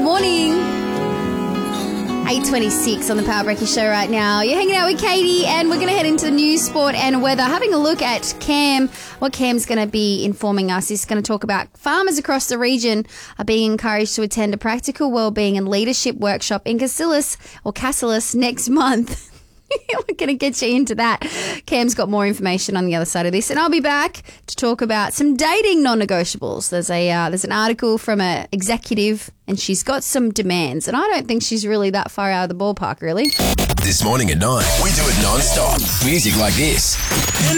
morning. 8:26 on the Power Breakfast Show right now. You're hanging out with Katie, and we're going to head into news, sport and weather. Having a look at Cam. What Cam's going to be informing us is going to talk about farmers across the region are being encouraged to attend a practical wellbeing and leadership workshop in Cassilis next month. We're going to get you into that. Cam's got more information on the other side of this, and I'll be back to talk about some dating non-negotiables. There's an article from an executive, and she's got some demands, and I don't think she's really that far out of the ballpark, really. This morning at 9, we do it non-stop. Music like this.